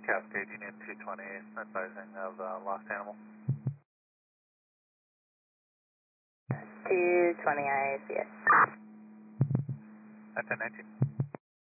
Cascade Union 220, advising of lost animal. 220, I see it. That's a 19.